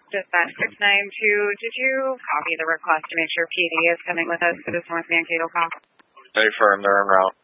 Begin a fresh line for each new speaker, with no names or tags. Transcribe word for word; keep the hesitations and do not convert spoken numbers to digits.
Dispatch six nine two, did you copy the request to make sure P D is coming with us for this North Mankato call?
They firm, they're en route.